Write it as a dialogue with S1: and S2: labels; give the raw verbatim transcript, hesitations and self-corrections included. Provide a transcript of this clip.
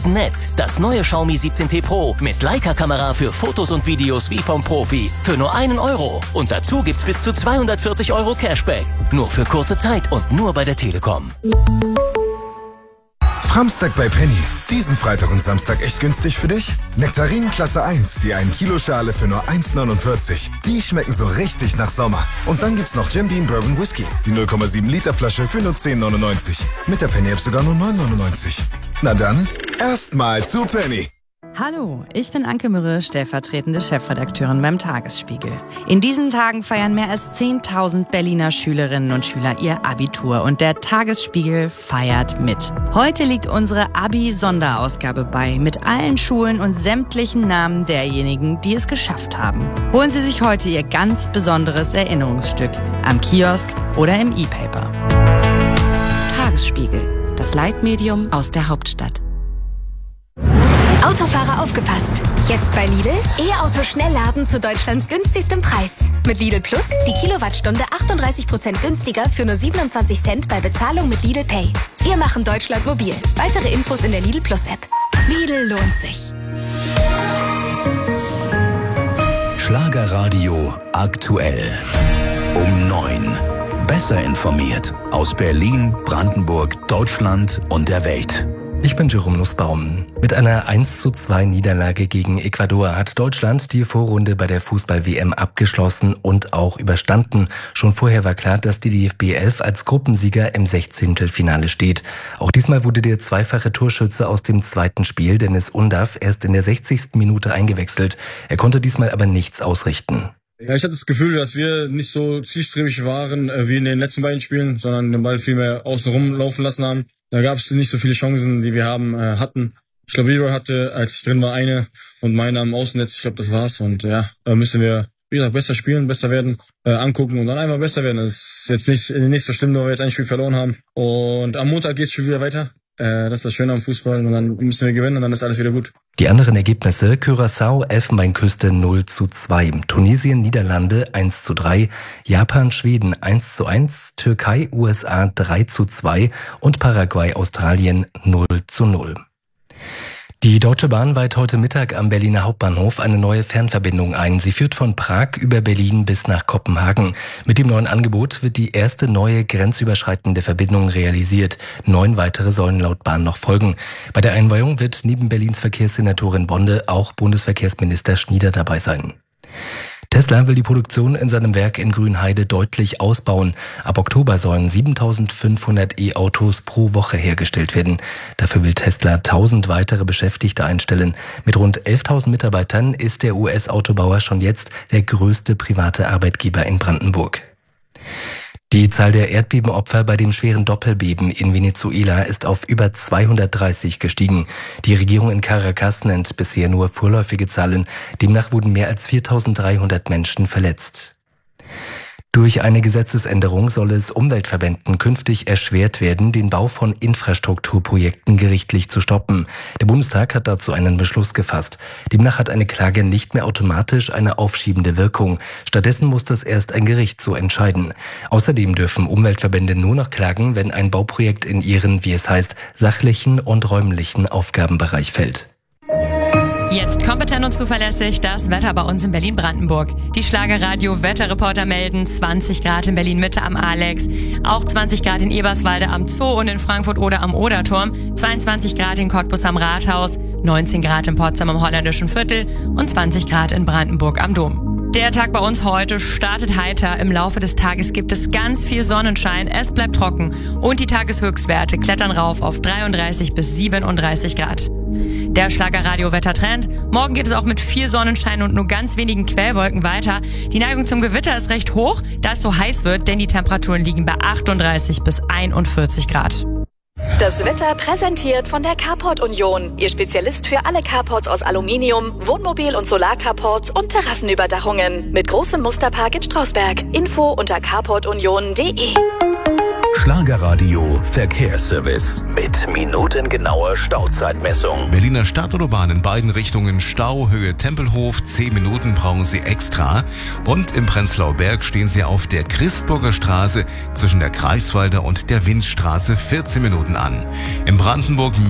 S1: Netz, das neue Xiaomi siebzehn T Pro mit Leica-Kamera für Fotos und Videos wie vom Profi für nur einen Euro. Und dazu gibt's bis zu zweihundertvierzig Euro Cashback. Nur für kurze Zeit und nur bei der Telekom.
S2: Framstag bei Penny. Diesen Freitag und Samstag echt günstig für dich? Nektarinen Klasse eins, die ein Kilo Schale für nur eins neunundvierzig. Die schmecken so richtig nach Sommer. Und dann gibt's noch Jim Beam Bourbon Whisky, die null Komma sieben Liter Flasche für nur zehn neunundneunzig. Mit der Penny-App sogar nur neun neunundneunzig. Na dann, erstmal zu Penny.
S3: Hallo, ich bin Anke Mürre, stellvertretende Chefredakteurin beim Tagesspiegel. In diesen Tagen feiern mehr als zehntausend Berliner Schülerinnen und Schüler ihr Abitur und der Tagesspiegel feiert mit. Heute liegt unsere Abi-Sonderausgabe bei, mit allen Schulen und sämtlichen Namen derjenigen, die es geschafft haben. Holen Sie sich heute Ihr ganz besonderes Erinnerungsstück am Kiosk oder im E-Paper.
S4: Tagesspiegel, das Leitmedium aus der Hauptstadt.
S5: Autofahrer aufgepasst! Jetzt bei Lidl E-Auto-Schnellladen zu Deutschlands günstigstem Preis. Mit Lidl Plus die Kilowattstunde achtunddreißig Prozent günstiger für nur siebenundzwanzig Cent bei Bezahlung mit Lidl Pay. Wir machen Deutschland mobil. Weitere Infos in der Lidl Plus App. Lidl lohnt sich.
S6: Schlagerradio aktuell. Um neun. Besser informiert. Aus Berlin, Brandenburg, Deutschland und der Welt.
S7: Ich bin Jerome Nussbaum. Mit einer eins zu zwei Niederlage gegen Ecuador hat Deutschland die Vorrunde bei der Fußball-W M abgeschlossen und auch überstanden. Schon vorher war klar, dass die D F B elf als Gruppensieger im Sechzehntelfinale steht. Auch diesmal wurde der zweifache Torschütze aus dem zweiten Spiel, Dennis Undav, erst in der sechzigsten Minute eingewechselt. Er konnte diesmal aber nichts ausrichten.
S8: Ja, ich hatte das Gefühl, dass wir nicht so zielstrebig waren äh, wie in den letzten beiden Spielen, sondern den Ball viel mehr außen rum laufen lassen haben. Da gab es nicht so viele Chancen, die wir haben äh, hatten. Ich glaube, Leroy hatte, als ich drin war, eine und meine am Außennetz. Ich glaube, das war's. Und ja, da müssen wir, wie gesagt, besser spielen, besser werden, äh, angucken und dann einfach besser werden. Das ist jetzt nicht, nicht so schlimm, nur wir jetzt ein Spiel verloren haben. Und am Montag geht's schon wieder weiter. Äh, das ist das Schöne am Fußball. Und dann müssen wir gewinnen und dann ist alles wieder gut.
S7: Die anderen Ergebnisse: Curaçao, Elfenbeinküste null zu zwei, Tunesien, Niederlande eins zu drei, Japan, Schweden eins zu eins, Türkei, U S A drei zu zwei und Paraguay, Australien null zu null. Die Deutsche Bahn weiht heute Mittag am Berliner Hauptbahnhof eine neue Fernverbindung ein. Sie führt von Prag über Berlin bis nach Kopenhagen. Mit dem neuen Angebot wird die erste neue grenzüberschreitende Verbindung realisiert. Neun weitere sollen laut Bahn noch folgen. Bei der Einweihung wird neben Berlins Verkehrssenatorin Bonde auch Bundesverkehrsminister Schnieder dabei sein. Tesla will die Produktion in seinem Werk in Grünheide deutlich ausbauen. Ab Oktober sollen siebentausendfünfhundert E-Autos pro Woche hergestellt werden. Dafür will Tesla tausend weitere Beschäftigte einstellen. Mit rund elftausend Mitarbeitern ist der U S-Autobauer schon jetzt der größte private Arbeitgeber in Brandenburg. Die Zahl der Erdbebenopfer bei dem schweren Doppelbeben in Venezuela ist auf über zweihundertdreißig gestiegen. Die Regierung in Caracas nennt bisher nur vorläufige Zahlen. Demnach wurden mehr als viertausenddreihundert Menschen verletzt. Durch eine Gesetzesänderung soll es Umweltverbänden künftig erschwert werden, den Bau von Infrastrukturprojekten gerichtlich zu stoppen. Der Bundestag hat dazu einen Beschluss gefasst. Demnach hat eine Klage nicht mehr automatisch eine aufschiebende Wirkung. Stattdessen muss das erst ein Gericht so entscheiden. Außerdem dürfen Umweltverbände nur noch klagen, wenn ein Bauprojekt in ihren, wie es heißt, sachlichen und räumlichen Aufgabenbereich fällt.
S9: Jetzt kompetent und zuverlässig das Wetter bei uns in Berlin-Brandenburg. Die Schlagerradio-Wetterreporter melden zwanzig Grad in Berlin-Mitte am Alex, auch zwanzig Grad in Eberswalde am Zoo und in Frankfurt oder am Oderturm, zweiundzwanzig Grad in Cottbus am Rathaus, neunzehn Grad in Potsdam am Holländischen Viertel und zwanzig Grad in Brandenburg am Dom. Der Tag bei uns heute startet heiter. Im Laufe des Tages gibt es ganz viel Sonnenschein. Es bleibt trocken und die Tageshöchstwerte klettern rauf auf dreiunddreißig bis siebenunddreißig Grad. Der Schlagerradio-Wettertrend. Morgen geht es auch mit viel Sonnenschein und nur ganz wenigen Quellwolken weiter. Die Neigung zum Gewitter ist recht hoch, da es so heiß wird, denn die Temperaturen liegen bei achtunddreißig bis einundvierzig Grad.
S5: Das Wetter präsentiert von der Carport Union. Ihr Spezialist für alle Carports aus Aluminium, Wohnmobil- und Solarcarports und Terrassenüberdachungen. Mit großem Musterpark in Strausberg. Info unter carport union punkt de.
S6: Schlagerradio Verkehrsservice mit minutengenauer Stauzeitmessung.
S10: Berliner Stadtautobahn in beiden Richtungen Stau, Höhe Tempelhof. zehn Minuten brauchen Sie extra. Und im Prenzlauer Berg stehen Sie auf der Christburger Straße zwischen der Greifswalder und der Windstraße vierzehn Minuten an. In Brandenburg